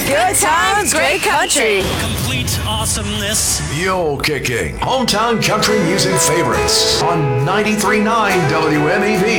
Good times, great country. Complete awesomeness. Mule Kicking. Hometown country music favorites on 93.9 WMEV.